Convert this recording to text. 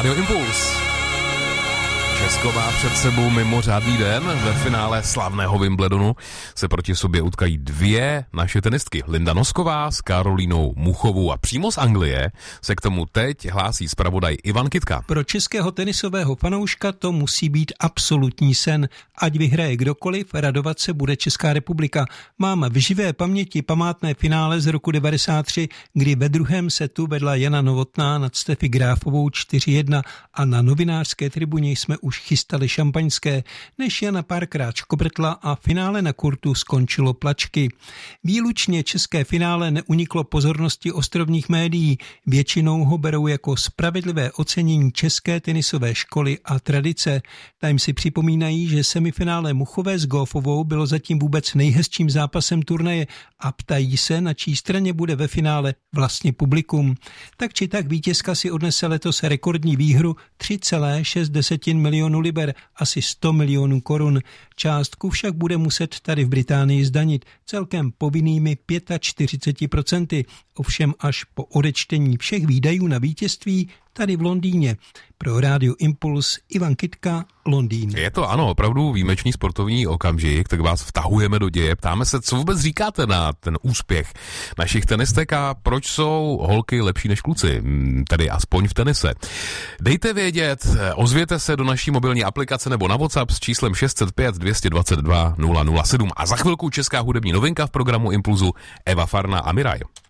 Rádio Impuls. Česko má před sebou mimořádný den. Ve finále slavného Wimbledonu se proti sobě utkají dvě naše tenistky. Linda Nosková s Karolínou Muchovou a přímo z Anglie se k tomu teď hlásí zpravodaj Ivan Kytka. Pro českého tenisového fanouška to musí být absolutní sen. Ať vyhraje kdokoliv, radovat se bude Česká republika. Mám v živé paměti památné finále z roku 93, kdy ve druhém setu vedla Jana Novotná nad Steffi Grafovou 4-1 a na novinářské tribuně jsme už chystali šampaňské, než Jana párkrát škobrtla a finále na kurtu skončilo plačky. Výlučně české finále neuniklo pozornosti ostrovních médií, většinou ho berou jako spravedlivé ocenění české tenisové školy a tradice. Tam si připomínají, že semifinále Muchové s Goffovou bylo zatím vůbec nejhezčím zápasem turnaje a ptají se, na čí straně bude ve finále vlastně publikum. Tak či tak vítězka si odnese letos rekordní výhru 3,6 milionu liber, asi 100 milionů korun. Částku však bude muset tady v Británii zdanit celkem povinnými 45%, ovšem až po odečtení všech výdajů na vítězství tady v Londýně. Pro Rádio Impuls Ivan Kytka, Londýn. Je to ano, opravdu výjimečný sportovní okamžik, tak vás vtahujeme do děje. Ptáme se, co vůbec říkáte na ten úspěch našich tenistek a proč jsou holky lepší než kluci, tedy aspoň v tenise. Dejte vědět, ozvěte se do naší mobilní aplikace nebo na WhatsApp s číslem 605 222 007 a za chvilku česká hudební novinka v programu Impulzu Eva Farna a Miraj.